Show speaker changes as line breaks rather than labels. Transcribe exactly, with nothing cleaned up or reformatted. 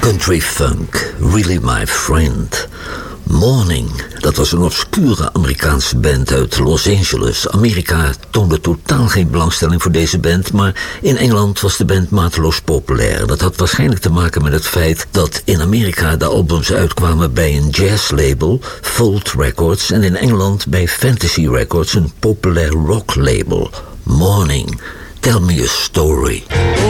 Country funk, really my friend. Morning, dat was een obscure Amerikaanse band uit Los Angeles. Amerika toonde totaal geen belangstelling voor deze band, maar in Engeland was de band mateloos populair. Dat had waarschijnlijk te maken met het feit dat in Amerika de albums uitkwamen bij een jazzlabel, Volt Records, en in Engeland bij Fantasy Records, een populair rocklabel. Morning, tell me a story.